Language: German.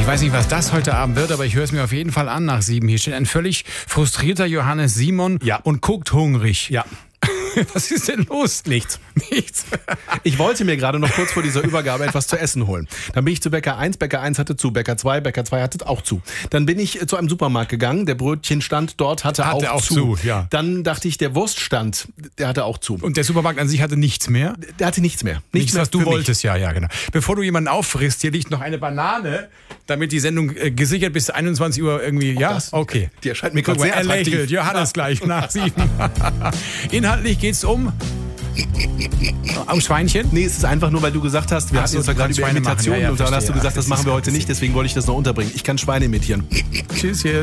Ich weiß nicht, was das heute Abend wird, aber ich höre es mir auf jeden Fall an nach 7. Hier steht ein völlig frustrierter Johannes Simon und guckt hungrig. Ja. Was ist denn los? Nichts. Nichts. Ich wollte mir gerade noch kurz vor dieser Übergabe etwas zu essen holen. Dann bin ich zu Bäcker 1, Bäcker 1 hatte zu, Bäcker 2 hatte auch zu. Dann bin ich zu einem Supermarkt gegangen, der Brötchenstand dort hatte auch zu. Ja. Dann dachte ich, der Wurststand, der hatte auch zu. Und der Supermarkt an sich hatte nichts mehr? Der hatte nichts mehr. Nichts, mehr was du für mich. wolltest, ja, genau. Bevor du jemanden auffrisst, hier liegt noch eine Banane, damit die Sendung gesichert bis 21 Uhr irgendwie, ja? Okay. Die erscheint mir Guck gerade mal, sehr er attraktiv. lächelt. Johannes gleich nach 7. Inhaltlich geht's um Schweinchen. Nee, es ist einfach nur, weil du gesagt hast, wir Ach hatten so, uns da du gerade kannst über Schweine Imitationen machen. Ja, und dann hast du verstehe. gesagt, Ach, das das machen ist wir heute ganz nicht, deswegen wollte ich das noch unterbringen. Ich kann Schweine imitieren. Tschüsschen.